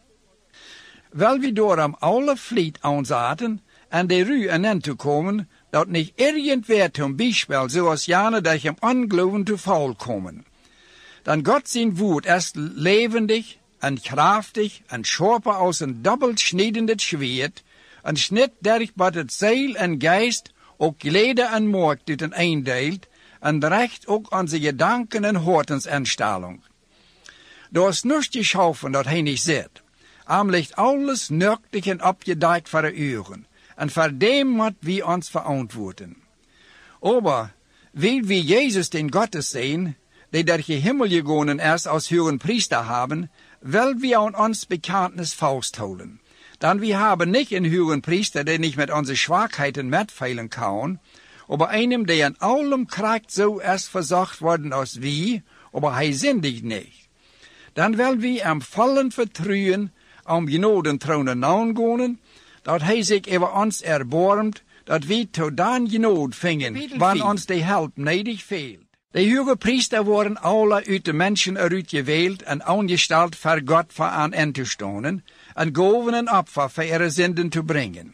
Wel we daarom alle vliet aanzetten en de ruïne te komen, dat niet irgendwer zum Beispiel zoals Jana dat hem ongeloven te val komen. Dan God zijn woord is levendig en krachtig en scherper als een dubbel schnijdend zwaard, en snit derg wat het ziel en geest ook leden en markt uit een eindeelt, en recht ook onze gedanken en hortensinstelling. Daar is niets geschaffen dat hij niet zit. Am ligt alles nuchtig en opgedekt voor de uren, en voor dem moet we ons verantwoorden. Aber, wil we Jezus den Gottes zijn, die der Himmel gegangen is als hohen Priester haben, wil we aan ons Bekenntnis vasthouden. Dan we haben nicht einen hohen Priester, der nicht mit unseren Schwachheiten mitfeilen kann, aber einem, der in allem Kraft so ist versorgt worden als wir, aber hij sündigt nicht. Dan will wir am vollen Vertrauen am Genodenthronen naangehen, dat hij zich over ons erbarmt, dat we tot dan genod vingen, wanneer ons de help nedig fehlt. De hoge Priester worden alle uit de mensen eruit gewählt en aangesteld voor God voor aan en te stonen, en goven en opfer voor ihre zinden te brengen.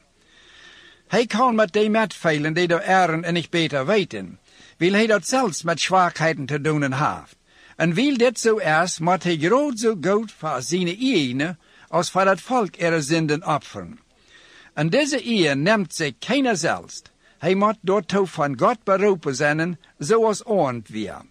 Hij kan met die metfeilen die door eren en niet beter weten, wil hij dat zelfs met schwachheden te doen heeft. En wil dit zo is, moet hij groot zo goed voor zijn eigen, als voor het volk ihre zinden opferen. En deze eer neemt zich keiner zelfs. Hij moet daartoe van God beroepen zijn, zoals ordend weer.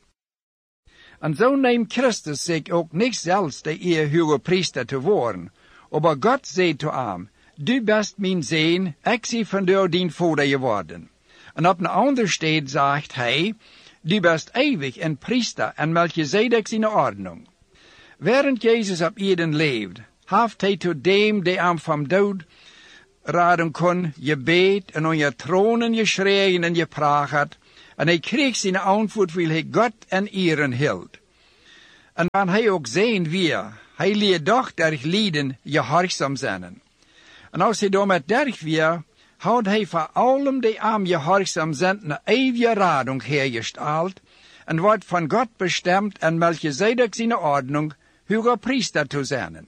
En zo neemt Christus zich ook niet zelfs de eer hoge priester te worden, aber God zei te hem, du bent mijn zoon, ik zie vandaar dien vader geworden. En op een ander steed zegt hij, du bent eeuwig een priester en Melchizedek zijn ordnung. Während Jezus op Eden leefde, haft hij tot dem die am van dood raden kon, gebed en on je tronen geschreven en gepraat, en hij kreeg zijn antwoord, wil hij God en eren hield. En wanneer hij ook zijn weer, hij leert doch durch lijden gehoorzaam zijn. En als hij daarmee derg weer, houdt hij voor allem die am gehoorzaam zijn een eeuwige radung hergesteld, en wordt van God bestemd en Melchizedek zijn ordnung, hoge priester te zijn.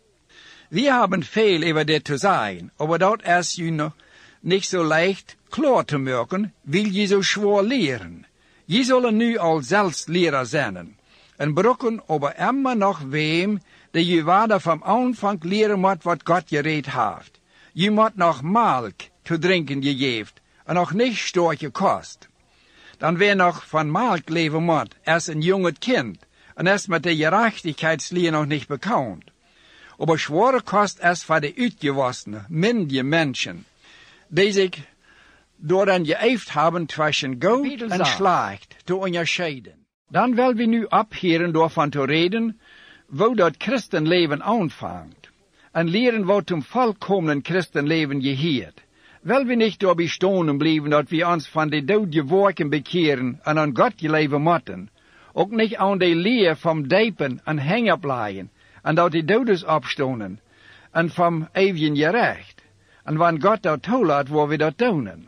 Wir haben veel über dit te zijn, aber dat is je nog niet zo leicht klar te maken, wil je zo schwer leren. Je zullen nu al zelfs leraar zijn, en brokken aber immer nog wem, die je waarde van aanvang leren moet wat God gereed heeft. Je moet nog melk te drinken gegeven, en nog niet sterke kost. Dan weer nog van melk leven moet, als een jong kind, en is met de gerechtigheidsleer nog niet bekend. Aber schwere kost is voor de uitgewassene, mindere mensen, die zich door een geëft hebben tussen goed en slecht te onderscheiden. Dan wil we nu opheren door van te reden, wo dat Christenleven aanvangt, en leren wat zum volkomen Christenleven geheert. Wil we niet door bestonen blijven dat we ons van de dode werken bekeren en aan God leven moeten, ook niet aan de leer van dijpen en hengopleien, en dat de dodes opstonen, en van eeuwig gerecht. En wanneer God dat toelaat, waar we dat doen.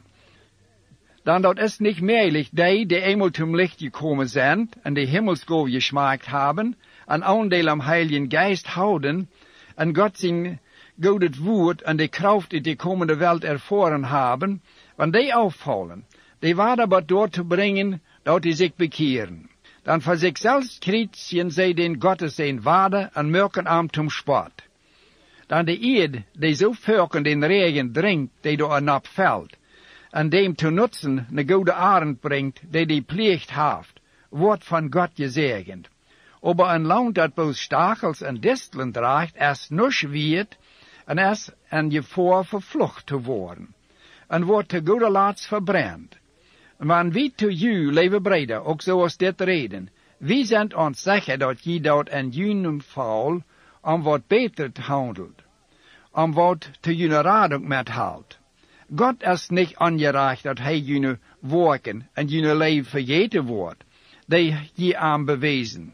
Dan dat is niet meerlijk die eenmaal zum licht gekomen zijn, en de hemelsgoed gesmaakt hebben, en aandeel am Heiligen Geist houden, en God zijn godet woord en de kracht in de komende wereld ervaren hebben, wanneer die afvallen, die waren maar door te brengen, dat die zich bekeren. Dan voor zichzelf krijgen zij den Gottes zijn waarde en merken aan zum sport. Dan de eed, die zo vuurken den regen drinkt, die door een valt, en dem te nutzen een goede arend brengt, die plicht heeft, wordt van God gezegend. Aber een land dat boos stachels en distelen draagt, is nusch wird, en is een gevaar vervlucht te worden, en wordt te goede laats verbrand. Want wie te u, lieve breder, ook zoals dit reden, wie zijn ons zeggen dat je dat in junum val, om wat beter te handelt, om wat te june radung met houdt. God is niet aangereicht dat hij june werken en june leven vergeten wordt, die je aan bewezen.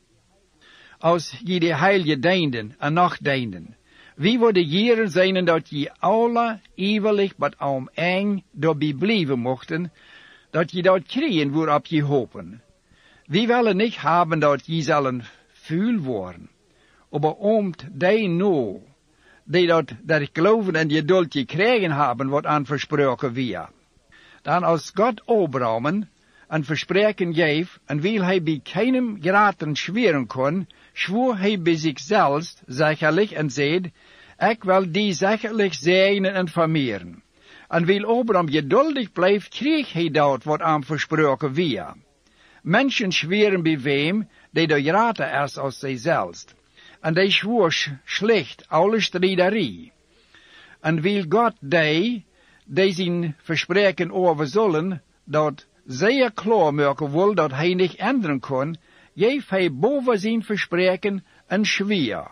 Als je de heilige deenden en nog deenden, wie worden jaren zijn dat je alle eeuwig wat om eng daarbij blijven mochten, dat je dat krijgen waarop je hopen. Wie willen niet hebben dat je zullen vuil worden, aber omt die no, die dat geloven en geduld je krijgen hebben wat aan versproken weer. Dan als God Abrahamen een verspreken geeft en wil hij bij keinem geraten schweren kon, schwoer hij bij zichzelf zekerlijk en zei, ik wil die zekerlijk zegenen en vermeeren. En wil Abraham geduldig blijft, kreeg hij dat wat aan versproken weer. Mensen schweren bij wem, die de geraten is als zijzelf. En die schwoer slecht alle striderie. En wil God die zijn verspreken over zullen, dat zeer klaar maken wil dat hij niet änderen kon, geeft hij boven zijn verspreken een schwier.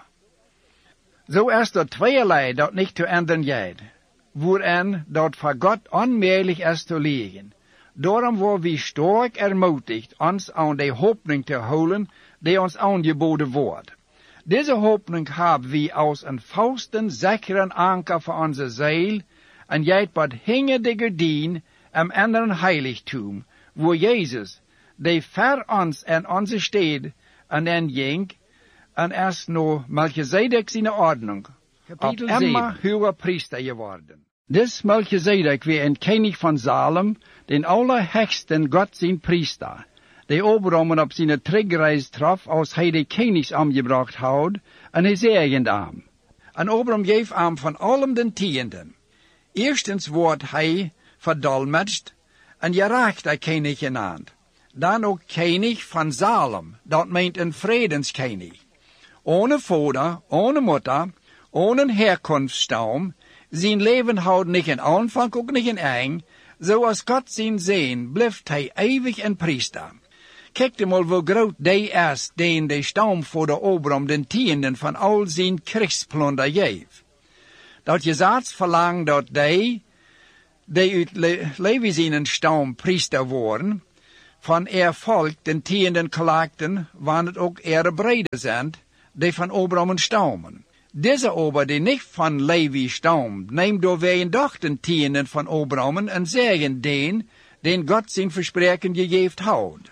Zo is er tweeërlei dat niet te änderen gaat, waarin dat voor God onmogelijk is te liggen. Daarom worden we sterk ermutigd ons aan de hoopning te houden die ons aangeboden wordt. Deze hoopning hebben we als een vasten zekeren anker voor onze ziel en jij wat hingen de gedien im anderen heiligtum, wo Jezus, die ver ons en onze stede en en ging, en is no Melchizedek zijn ordnung, op immer hoger priester geworden. Dus Melchizedek weer een koning van Salem, den allerhechsten God zijn priester, die Abraham op zijn terugreis trof, als hij de koningsam gebracht houdt, en hij zegend am. En Abraham geeft am van allem den tienden. Eerstens wordt hij verdolmetscht, en gerecht hij koning genaamd. Dan ook koning van Salem, dat meent een vredenskoning. Ohne vader, ohne moeder, ohne herkomststaum, zijn leven houdt niet in aanvang, ook niet in eind, zoals God zijn zin, blijft hij eeuwig een priester. Kijk mal hoe groot die is, die de stam voor de Abraham den tienden van al zijn kriegsplunder geeft. Dat je zaats verlangt dat die uit Levi zijn stam priester worden, van volk den tienden klaagden, wanneer het ook breder zijn, die van Abraham stammen. Deze ober die niet van Levi stamt, neemt door wij doch den tienden van Abraham en zeggen den God zijn verspreken gegeven houdt.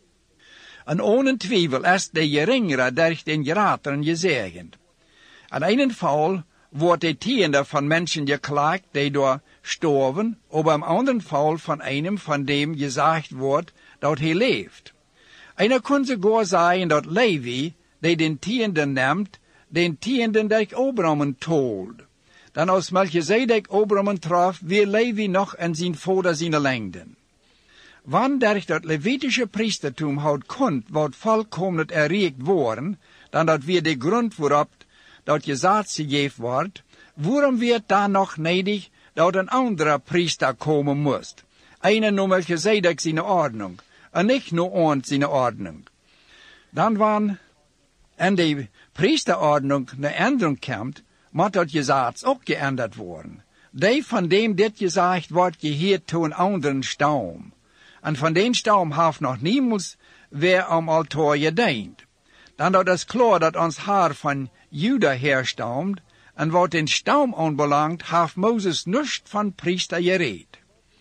En ohne twijfel is de geringere durch den gerateren gezegend. Aan een geval wordt de tiende van mensen geklaagd die door sterven, aber am anderen Fall von einem, von dem gesagt wordt dat hij leeft. Einer kon sogar sagen dat Levi, die den tienden neemt, den tienden durch Abraham told. Dan als Melchizedek Abraham traf, weer Levi nog en zijn vader zijn lengden. Wanneer dat Levitische priestertum houdt kunt, wat volkomen erreikt worden, dan dat weer de grond waarop dat gezaad gegeven wordt, waarom werd dan nog nodig dat een andere priester komen moest? Einer nur Melchizedek zijn ordnung, en niet nur ons zijn ordnung. Dan wanneer en de priesterordnung naar Änderung komt, moet dat gezaad ook geändert worden. Die van dem dit gezegd wordt geheerd toe een anderen stam. En van den stam heeft nog niemals weer am altaar gediend. Dan dat is klaar dat ons haar van Juda herstamt, en wat den stam aanbelangt, heeft Moses niets van priester gereed.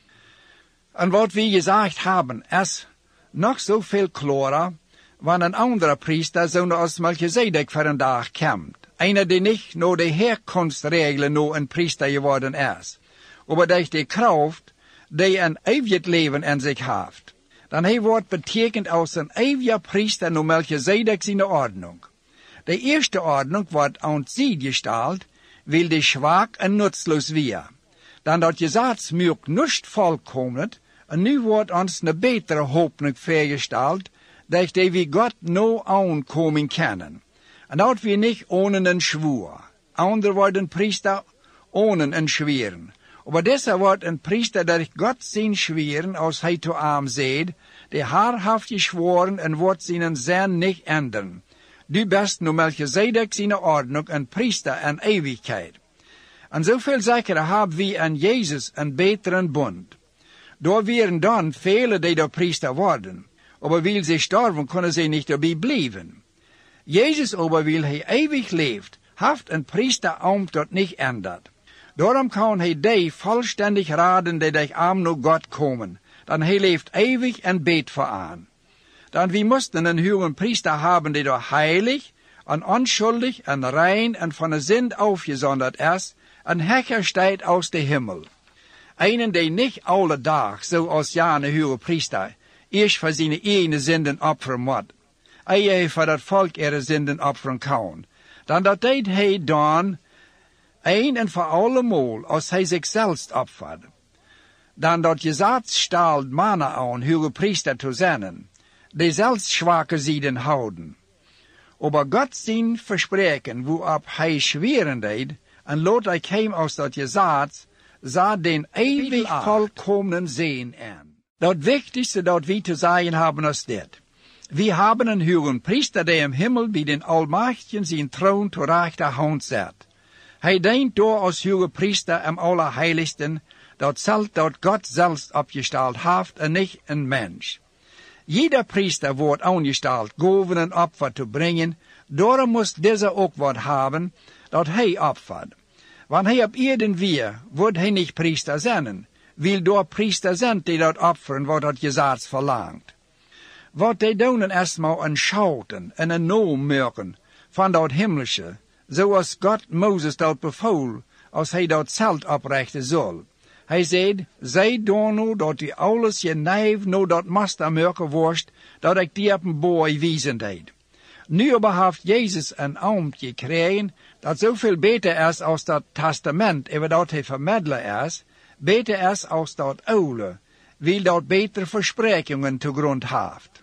En wat we gezegd hebben, is nog zoveel klarer, wanneer een andere priester, zoals Melchizedek vandaag komt. Einer die niet naar de herkomstregelen naar een priester geworden is, maar durch de kracht die een eeuwig leven in zich heeft. Dan hij wordt betekend als een eeuwige priester naar Melchizedek zijn ordnung. De eerste ordnung wordt ons ziet gesteld, wil de zwak en nutzloos weer. Dan dat gezaad mögt niet volkomen, en nu wordt ons een betere hoopning vergesteld, dat we God nou aankomen kennen. En dat we niet ohne een schwoer. Ander worden priester ohne een schweren. Maar deze wordt een priester dat God zijn schweren, als hij te hem zegt, de haar heeft geschworen en wordt zijn zin niet ändern. Du best nu Melchizedek zijn ordnung een priester en eeuwigheid. En zoveel zeker hebben we aan Jezus een betere bond. Door werden dan velen die door priester worden. Aber weil sie sterben, kunnen sie nicht dabei bleiben. Jesus aber, weil hij ewig leeft, heeft een priesteramt dat niet ändert. Daarom kan hij die vollständig raden, die durch arm naar God komen. Dan hij leeft ewig en beet voor aan. Dan we moesten een hoge priester hebben, die door heilig, en onschuldig, en rein, en van de zin aufgesonderd is, en hergesteld aus de Himmel. Einen, die niet alle dag, zoals Jane hoge priester, eerst voor zijn eigen zinden offeren moet. Hij voor dat volk zinden offeren kan. Dan dat deed hij dan, een en voor allemaal, als hij zichzelf offert. Dan dat gezaad stelt mannen aan, hoge priester te zijn, die zelfs zwakke zijden houden. Aber God zijn verspreken, waarop hij schweren deed, en lot hij kwam als dat gezaad, zat den ewig volkomen zin aan. Dat wichtigste dat we te zeggen hebben is dit. We hebben een hoge priester die im Himmel bij den Almachtigen zijn troon te rechter hand zet. Hij dient door als hoge priester im Allerheiligsten, dat zelt dat God zelfs opgesteld heeft en niet een mens. Jeder priester wordt aangesteld, gaven en opfer te brengen, daarom moest deze ook wat hebben, dat hij opfert. Wanneer hij op Erden weer, wordt hij niet priester zijn, wil door priester zijn die dat offeren wat dat gezaad verlangt. Wat die doen erstmal een schouten en een noem merken van dat himmlische, zoals God Mozes dat bevoel, als hij dat zelt oprichten zal. Hij zei, zij doen nu dat die alles je neef nu dat master merken worst, dat ik die op een boy wijzen deed. Nu aber heeft Jezus een ambt gekregen, dat zoveel beter is als dat testament, over dat hij vermiddler is, beter is als dat oude, wil dat betere versprekingen te grond heeft.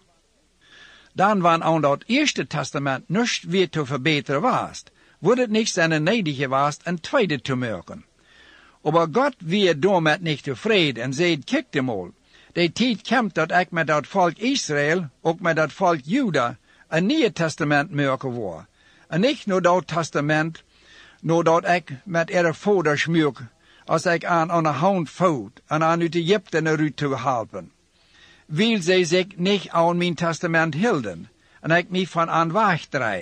Dan wanneer aan dat eerste testament niets weer te verbeteren was, wordt het niet zijn neidig geweest een tweede te merken. Aber God weer daarmee niet tevreden en zei, kijk mal, De tijd komt dat ik met dat volk Israël, ook met dat volk Juda, een nieuw testament maken word. En niet nur dat testament, nur dat ik met ihre vaders maak, als ik aan de hand voed en aan uit Egypte eruit te helpen. Wil zij zich niet aan mijn testament hielden, en ik mij van aan wegdraaien.